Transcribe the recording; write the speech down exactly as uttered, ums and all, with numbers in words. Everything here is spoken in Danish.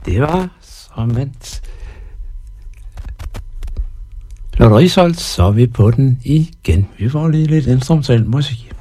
det var som et lotterisolgt, så er vi på den igen. Vi får lige lidt instrumental musik.